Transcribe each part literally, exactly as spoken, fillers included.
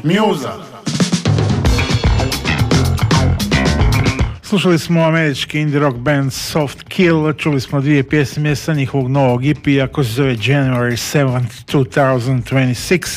Muza. Slušali smo američki indie rock band Soft Kill, čuli smo dvije pjesme sa njihovog novog E P-a koji se zove January seventh, twenty twenty-six.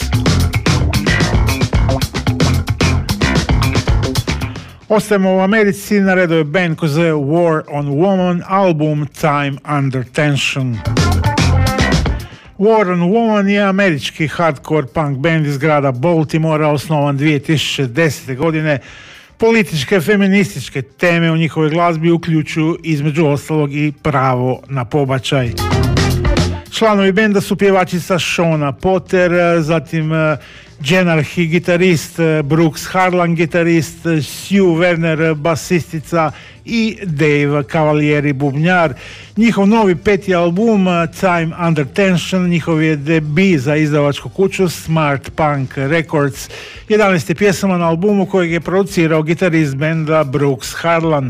Ostajemo u Americi, na redu je band koji se zove War on Woman, album Time Under Tension. War on Woman je američki hardcore punk band iz grada Baltimora, osnovan dvije tisuće desete. godine. Političke, feminističke teme u njihovoj glazbi uključuju između ostalog i pravo na pobačaj. Članovi benda su pjevačica Shona Potter, zatim Jen Arhi, gitarist, Brooks Harlan, gitarist, Sue Werner, basistica i Dave Cavalieri, bubnjar. Njihov novi peti album Time Under Tension, njihov je debut za izdavačku kuću Smart Punk Records. jedanaest pjesama na albumu kojeg je producirao gitarist benda Brooks Harlan.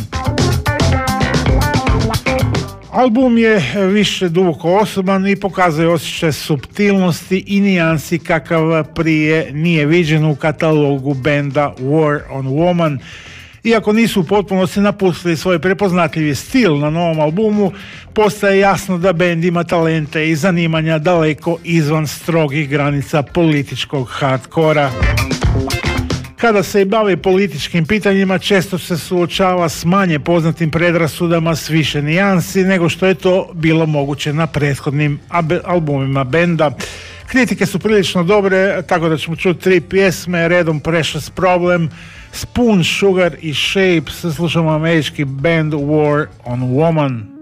Album je više duboko osoban i pokazuje osjećaj suptilnosti i nijansi kakav prije nije viđen u katalogu benda War on Woman. Iako nisu u potpunosti napustili svoj prepoznatljivi stil na novom albumu, postaje jasno da bend ima talente i zanimanja daleko izvan strogih granica političkog hardkora. Kada se i bavi političkim pitanjima, često se suočava s manje poznatim predrasudama s više nijansi nego što je to bilo moguće na prethodnim albumima benda. Kritike su prilično dobre, tako da ćemo čuti tri pjesme, redom Precious Problem, Spoon, Sugar i Shapes. Slušamo američki band War on Woman.